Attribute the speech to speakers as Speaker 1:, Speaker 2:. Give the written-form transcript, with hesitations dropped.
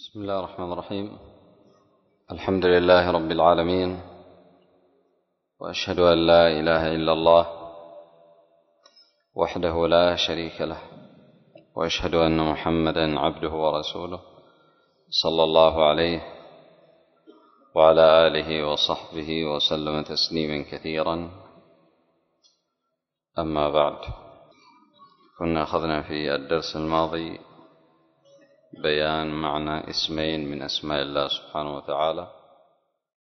Speaker 1: بسم الله الرحمن الرحيم. الحمد لله رب العالمين، وأشهد أن لا إله إلا الله وحده لا شريك له، وأشهد أن محمدا عبده ورسوله صلى الله عليه وعلى آله وصحبه وسلم تسليما كثيرا. أما بعد، كنا أخذنا في الدرس الماضي بيان معنى اسمين من أسماء الله سبحانه وتعالى،